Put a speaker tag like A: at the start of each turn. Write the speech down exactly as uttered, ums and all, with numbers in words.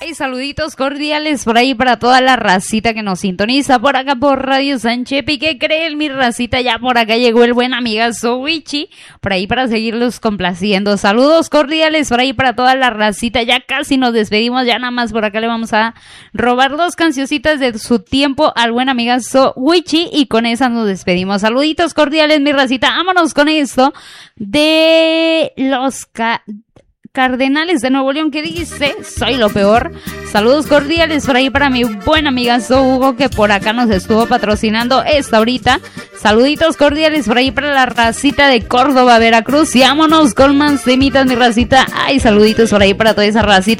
A: Ay, saluditos cordiales por ahí para toda la racita que nos sintoniza por acá por Radio Sanchepi. ¿Qué creen, mi racita? Ya por acá llegó el buen amigazo Wichi, por ahí para seguirlos complaciendo. Saludos cordiales por ahí para toda la racita. Ya casi nos despedimos, ya nada más por acá le vamos a robar dos cancioncitas de su tiempo al buen amigazo Wichi y con esa nos despedimos. Saluditos cordiales, mi racita. Vámonos con esto de los... Ca- Cardenales de Nuevo León, que dice soy lo peor. Saludos cordiales por ahí para mi buen amigazo Hugo, que por acá nos estuvo patrocinando esta ahorita. Saluditos cordiales por ahí para la racita de Córdoba, Veracruz. Y vámonos con más temitas, mi racita. Ay, saluditos por ahí para toda esa racita.